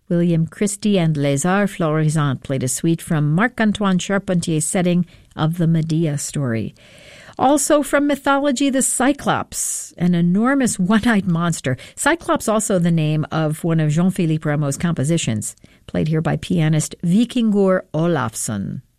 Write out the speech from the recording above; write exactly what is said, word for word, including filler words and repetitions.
William Christie and Les Arts Florissants played a suite from Marc-Antoine Charpentier's setting of the Medea story. Also from mythology, the Cyclops, an enormous one-eyed monster. Cyclops also the name of one of Jean-Philippe Rameau's compositions, played here by pianist Vikingur Olafsson.